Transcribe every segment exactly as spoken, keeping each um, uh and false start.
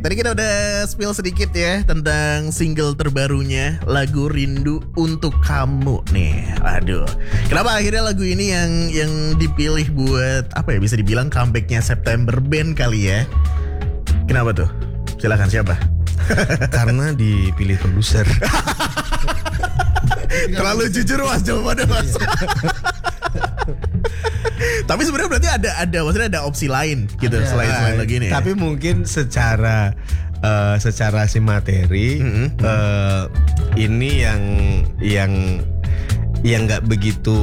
tadi kita udah spill sedikit ya tentang single terbarunya, lagu Rindu Untuk Kamu nih. Aduh, kenapa akhirnya lagu ini yang yang dipilih buat apa ya, bisa dibilang comebacknya September Band kali ya? Kenapa tuh? Silakan, siapa? Karena dipilih produser. Terlalu jujur mas jawabannya mas. Tapi sebenarnya berarti ada ada maksudnya ada opsi lain gitu Ada. selain selain lagi nih. Tapi mungkin secara uh, secara si materi Mm-hmm. uh, ini yang yang yang nggak begitu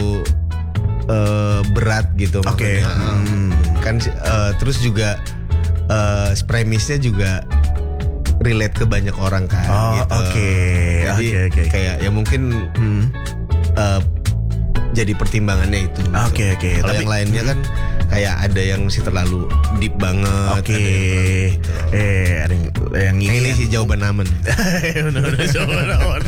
uh, berat gitu. Oke. maksudnya. Hmm. Kan uh, terus juga uh, premisnya juga relate ke banyak orang kan. Oh, gitu. oke. Jadi Oke, oke. kayak ya mungkin Hmm. uh, jadi pertimbangannya itu. Oke, oke. Kalau Tapi- yang lainnya kan kayak ada yang masih terlalu deep banget. Oke. ada yang terlalu gitu. Eh, ada yang yang Nah, ini sih jawaban aman. Benar-benar jawaban aman.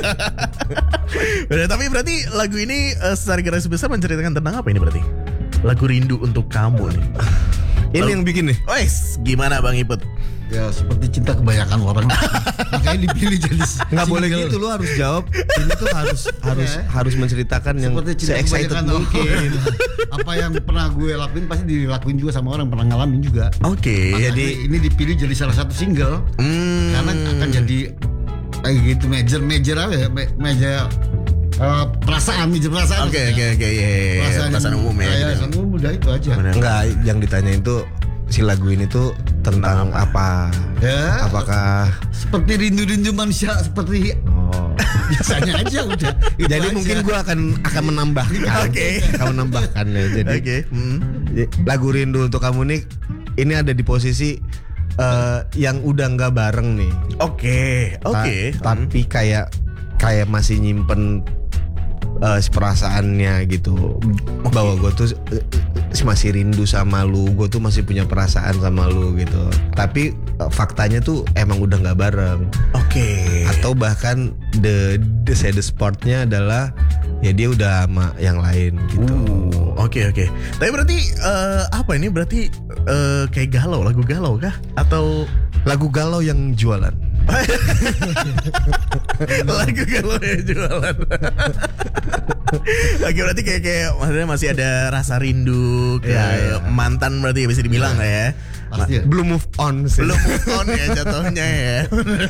Benar, tapi berarti lagu ini uh, secara garis besar menceritakan tentang apa ini berarti? Lagu Rindu Untuk Kamu nih. Ini Lalu- yang bikin nih. Wes, gimana Bang Iput? Ya seperti cinta kebanyakan orang. Makanya dipilih jadi Nggak boleh single. gitu, lu harus jawab. Ini tuh harus harus Ya. harus menceritakan yang Seperti cinta se-excited kebanyakan mungkin. orang. Apa yang pernah gue lakuin pasti dilakuin juga sama orang, pernah ngalamin juga. Oke. Makanya jadi- ini dipilih jadi salah satu single Hmm. karena akan jadi kayak gitu major major apa ya me- major eh, perasaan major perasaan. Oke oke oke ya. Perasaan umum ya. Ya, gitu. perasaan umum udah itu aja. Benar. Enggak, yang ditanyain tuh si lagu ini tuh tentang apa? Ya. Apakah Seperti rindu-rindu manusia seperti oh. biasanya aja udah. Itu Jadi aja. mungkin gue akan akan menambahkan. Oke. Akan menambahkan ya. Jadi Oke. Hmm. lagu Rindu Untuk Kamu nih ini ada di posisi eh, yang udah nggak bareng nih. Oke. Oke. Ta- Tapi kayak kayak masih nyimpen eh, si perasaannya gitu. Bahwa gue tuh eh, masih rindu sama lu, gue tuh masih punya perasaan sama lu gitu. Tapi eh, faktanya tuh emang udah nggak bareng. Oke. Atau bahkan the the saddest partnya adalah ya dia udah sama yang lain gitu. Uh, Oke oke. Tapi berarti eh, apa ini berarti eh, kayak galau, lagu galau kah? Atau Lagu galau yang jualan. lagu galau yang jualan? Oke, berarti kayak kayak maksudnya masih ada rasa rindu ke Iya, iya. mantan berarti bisa dibilang lah ya. Pasti ya. Belum move on sih. Belum move on ya jatuhnya ya.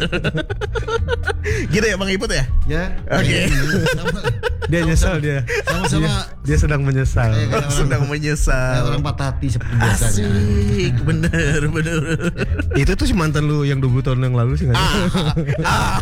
Gitu ya Bang Iput ya? Ya. Oke. Sama- Dia nyesel dia. Sama-sama. Dia, dia sedang menyesal. Kayak orang- Sedang kayak menyesal. orang patah hati seperti biasanya. Asik, bener bener. Itu tuh si mantan lu yang dua puluh tahun yang lalu sih nggak sih? Ah.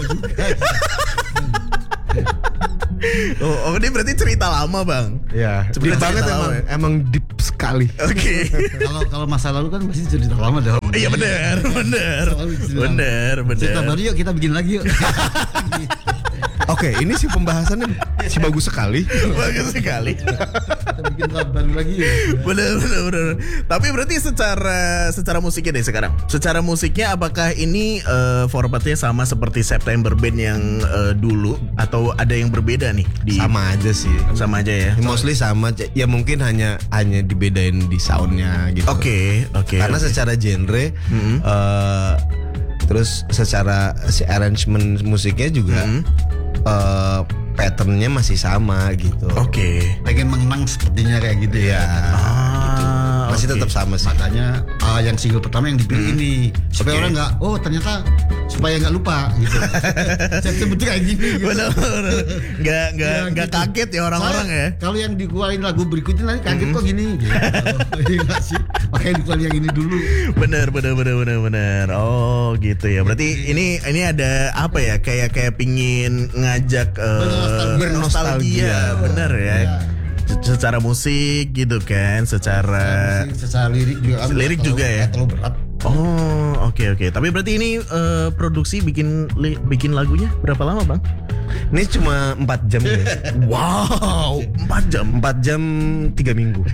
Oh, oh, ini berarti cerita lama bang. Iya. Sebenarnya Deep banget cerita emang, lama ya? emang deep sekali. Oke. Kalau kalau masa lalu kan pasti cerita lama dong. Iya bener, bener, Selalu cerita lama. bener, Cerita bener. baru yuk kita bikin lagi yuk. Oke, ini sih pembahasannya si bagus sekali. Bagus sekali. Kita bikin baru lagi yuk. Bener, bener, bener. Tapi berarti secara secara musiknya deh sekarang. Secara musiknya apakah ini eh, formatnya sama seperti September Band yang eh, dulu atau ada yang berbeda nih? Di, Sama aja sih. sama aja ya. Mostly sama. Ya mungkin hanya hanya dibedain di soundnya gitu. Oke, oke. Karena oke. secara genre, Mhm. eh, terus secara si arrangement musiknya juga Mhm. eh, patternnya masih sama gitu. Oke. Pengen mengenang sepertinya kayak gitu ya. Ah, Masih oke. tetap sama sih. Makanya ah, yang single pertama yang dipilih ini supaya Oke. orang nggak, oh ternyata supaya nggak lupa gitu. Saya sebutnya kayak gini. Gitu. Bener, bener. Nggak nggak Ya, nggak gitu. kaget ya orang-orang Soalnya, ya. Kalau yang dikeluarin lagu berikutnya nanti kaget kok gini. Gitu. Iya nggak sih? Makanya dikeluarin yang ini dulu. Bener, bener, bener, bener, bener. Oh, gitu ya. Berarti ini ini ada apa ya? Kayak kayak pingin ngajak eh, Bernostalgia. bernostalgia, bener ya. Ya. Se- Secara musik gitu kan, secara Musik, secara lirik juga kan. Lirik nggak juga terlalu- ya? nggak terlalu berat. Oh, oke oke. Tapi berarti ini eh, produksi bikin li- bikin lagunya berapa lama, Bang? Ini cuma empat jam ya. Wow, empat jam. empat jam tiga minggu.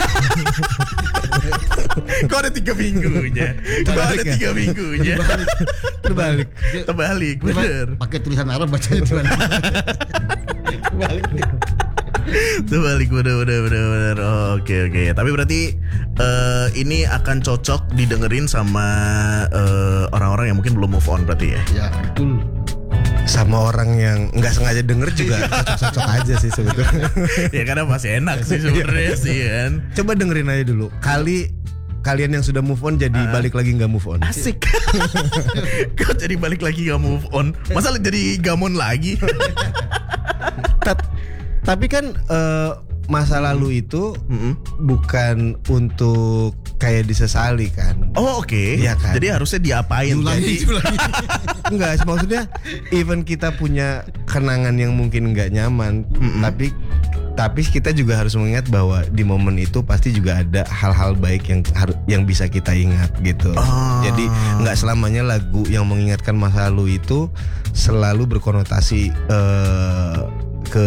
Kok ada tiga minggunya? Kok ada Terbalik ya? tiga minggunya? Terbalik. Terbalik, Coba bener. pakai tulisan Arab bacanya gimana? Balik. Terbalik, bener, bener, bener, bener. Oh, oke, oke. Tapi berarti uh, ini akan cocok didengerin sama uh, orang-orang yang mungkin belum move on berarti ya. Ya betul. Sama orang yang nggak sengaja denger juga cocok-cocok aja sih sebetulnya. Ya karena masih enak sih sebenarnya sih kan. Coba dengerin aja dulu. Kali kalian yang sudah move on jadi uh, balik lagi nggak move on. Asik. Kok jadi balik lagi nggak move on? Masa jadi gamon lagi? Ta- Tapi kan uh, masa lalu itu Mm-mm. bukan untuk kayak disesali kan. Oh oke. Okay. Iya kan? Jadi harusnya diapain? Ulangi, Jadi ulangi. Enggak, maksudnya even kita punya kenangan yang mungkin nggak nyaman, Mm-mm. tapi tapi kita juga harus mengingat bahwa di momen itu pasti juga ada hal-hal baik yang harus yang bisa kita ingat gitu. Oh. Jadi nggak selamanya lagu yang mengingatkan masa lalu itu selalu berkonotasi uh, ke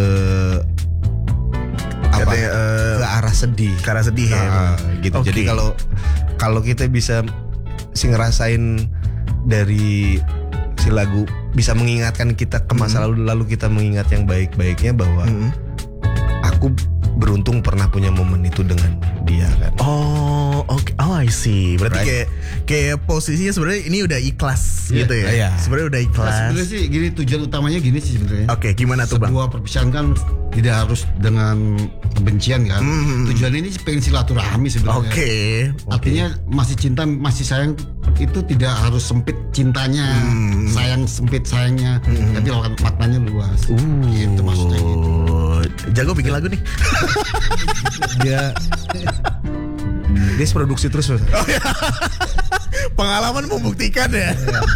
apa? Katanya, uh, ke arah sedih. ke arah sedih ya. Ah, gitu. Oke. Jadi kalau kalau kita bisa sih ngerasain dari si lagu bisa mengingatkan kita ke masa Hmm. lalu, lalu kita mengingat yang baik-baiknya bahwa Mm-mm. aku beruntung pernah punya momen itu dengan dia kan. Oh, oke. Oh, I see. Berarti Right. kayak kayak posisinya sebenarnya ini udah ikhlas Iya. gitu ya. Iya. Sebenarnya udah Nah, ikhlas. sebenarnya sih gini, tujuan utamanya gini sih sebenarnya. Oke, gimana tuh, Bang? Sebuah perpisahan kan tidak harus dengan kebencian kan. Hmm. Tujuan ini pengen silaturahmi sebenarnya. Oke. Artinya masih cinta, masih sayang itu tidak harus sempit cintanya, Hmm. sayang sempit sayangnya, Hmm. tapi kalau maknanya luas. Uh, Gitu maksudnya gitu. Jago bikin lagu nih. Dia dia produksi terus Mas. Pengalaman membuktikan ya.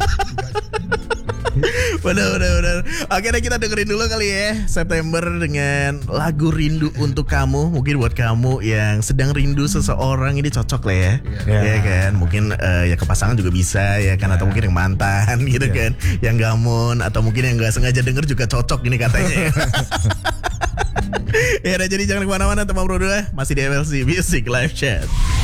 Bener bener bener. Oke deh, kita dengerin dulu kali ya September dengan lagu Rindu Untuk Kamu. Mungkin buat kamu yang sedang rindu seseorang ini cocok lah ya. Iya. Ya kan. Mungkin eh, ya ke pasangan juga bisa ya kan. Atau mungkin yang mantan gitu kan. Yang gamon. Atau mungkin yang gak sengaja denger juga cocok ini katanya ya. Ya udah, jadi jangan kemana-mana teman bro dua. Masih di M L C Music Live Chat.